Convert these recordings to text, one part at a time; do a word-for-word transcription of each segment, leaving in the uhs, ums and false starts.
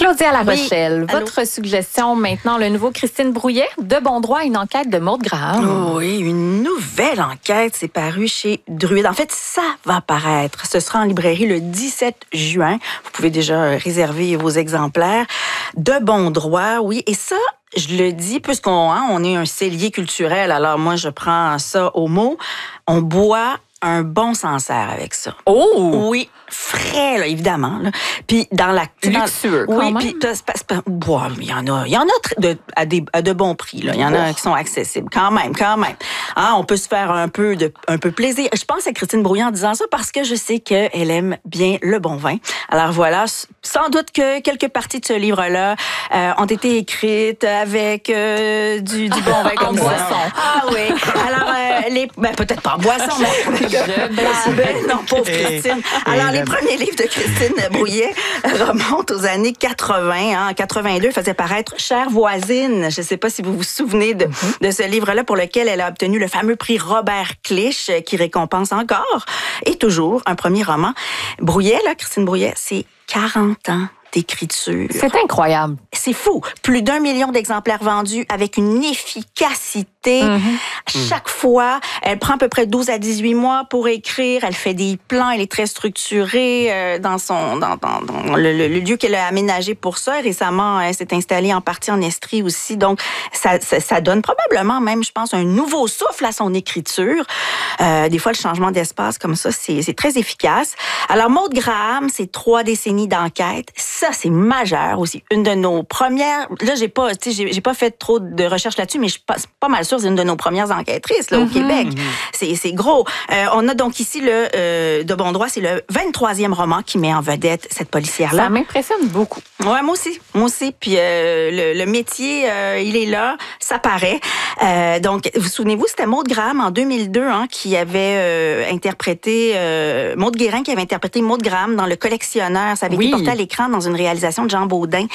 Claudia La Rochelle, oui. votre suggestion maintenant, le nouveau Christine Brouillet, De bon droit, une enquête de Maude Graham. Oh oui, une nouvelle enquête, c'est paru chez Druide. En fait, ça va paraître. Ce sera en librairie le dix-sept juin. Vous pouvez déjà réserver vos exemplaires. De bon droit, oui. Et ça, je le dis, puisqu'on hein, on est un cellier culturel, alors moi, je prends ça au mot. On boit un bon Sancerre avec ça. Oh! Oui, frais, là, évidemment. Là. Puis dans la... Luxueux, dans, quand oui, même. puis bon, il y en a, il y en a de, à, des, à de bons prix. Là. Il y en a oh. qui sont accessibles, quand même, quand même. Hein, on peut se faire un peu de un peu plaisir. Je pense à Christine Brouillet en disant ça parce que je sais qu'elle aime bien le bon vin. Alors voilà, sans doute que quelques parties de ce livre-là euh, ont été écrites avec euh, du, du bon vin comme ça. Ah oui. Alors, euh, les, ben, peut-être pas en boisson, mais... Je blague. Non, pauvre Christine. Alors, les premiers livres de Christine Brouillet remontent aux années quatre-vingt. Hein. En quatre-vingt-deux, elle faisait paraître Chère voisine. Je ne sais pas si vous vous souvenez de, mm-hmm. de ce livre-là pour lequel elle a obtenu le fameux prix Robert Clich, qui récompense encore et toujours un premier roman. Brouillet, là, Christine Brouillet, c'est quarante ans d'écriture. C'est incroyable. C'est fou. Plus d'un million d'exemplaires vendus avec une efficacité. Mm-hmm. Chaque fois, elle prend à peu près douze à dix-huit mois pour écrire. Elle fait des plans. Elle est très structurée euh, dans son dans, dans, dans le, le, le lieu qu'elle a aménagé pour ça. Récemment, elle s'est installée en partie en Estrie aussi. Donc, ça, ça, ça donne probablement même, je pense, un nouveau souffle à son écriture. Euh, des fois, le changement d'espace comme ça, c'est, c'est très efficace. Alors, Maude Graham, c'est trois décennies d'enquête. Ça, c'est majeur aussi. Une de nos premières... Là, j'ai pas, tu sais, j'ai, j'ai pas fait trop de recherches là-dessus, mais je suis pas, pas mal sûre, c'est une de nos premières enquêtrices là, au mm-hmm. Québec. C'est, c'est gros. Euh, on a donc ici le euh, De bon droit, c'est le vingt-troisième roman qui met en vedette cette policière-là. Ça m'impressionne beaucoup. Ouais, moi aussi. Moi aussi. Puis euh, le, le métier, euh, il est là, ça paraît. Euh, donc, vous souvenez-vous, c'était Maude Graham en deux mille deux hein, qui avait euh, interprété... Euh, Maude Guérin qui avait interprété Maude Graham dans Le Collectionneur. Ça avait oui. été porté à l'écran dans une réalisation de Jean Baudin.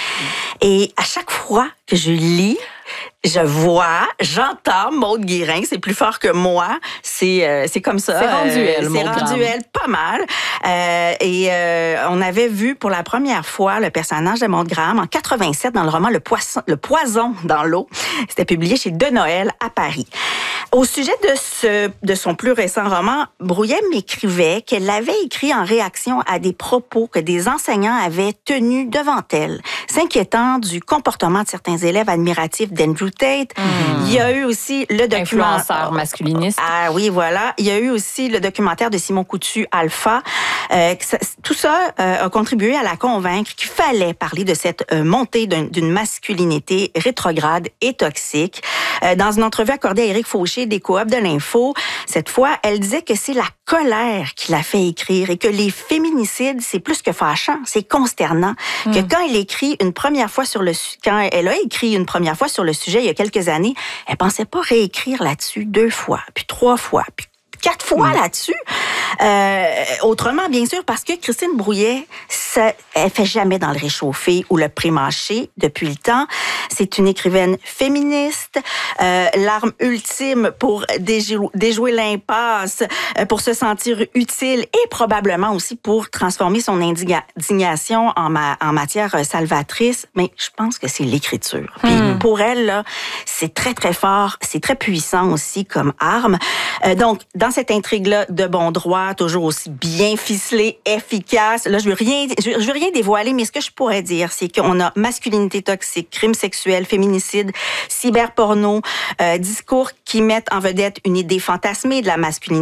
Et à chaque fois que je lis, je vois, j'entends Maude Guérin, c'est plus fort que moi. C'est euh, c'est comme ça. C'est rendu elle, euh, C'est rendu elle, pas mal. Euh, et euh, on avait vu pour la première fois le personnage de Maude Graham en quatre-vingt-sept dans le roman Le Poisson, Le Poison dans l'eau. C'était publié chez De Noël à Paris. Au sujet de ce de son plus récent roman, Brouillet m'écrivait qu'elle l'avait écrit en réaction à des propos que des enseignants avaient tenus devant elle, s'inquiétant du comportement de certains élèves admiratifs d'Andrew Tate. Mmh. Il y a eu aussi le documentaire... Influenceur masculiniste. Ah oui, voilà. Il y a eu aussi le documentaire de Simon Coutu, Alpha. Euh, ça, tout ça euh, a contribué à la convaincre qu'il fallait parler de cette euh, montée d'un, d'une masculinité rétrograde et toxique. Euh, dans une entrevue accordée à Éric Fauché des Coop de l'Info, cette fois, elle disait que c'est la colère qui l'a fait écrire et que les féminicides, c'est plus que fâchant, c'est consternant. Mmh. Que quand elle écrit une première fois sur le quand elle a écrit une première fois sur le sujet il y a quelques années, elle pensait pas réécrire là-dessus deux fois, puis trois fois, puis quatre fois mmh. là-dessus. Euh, autrement, bien sûr, parce que Christine Brouillet, ça, elle fait jamais dans le réchauffé ou le pré-mâché depuis le temps. C'est une écrivaine féministe, euh, l'arme ultime pour déjou- déjouer l'impasse, euh, pour se sentir utile et probablement aussi pour transformer son indigna- indignation en, ma- en matière salvatrice. Mais je pense que c'est l'écriture. Puis mmh. pour elle, là, c'est très, très fort, c'est très puissant aussi comme arme. Euh, donc, dans cette intrigue-là de bon droit, toujours aussi bien ficelé, efficace. Là, je veux rien, je veux rien dévoiler, mais ce que je pourrais dire, c'est qu'on a masculinité toxique, crime sexuel, féminicide, cyberporno, euh, discours qui mettent en vedette une idée fantasmée de la masculinité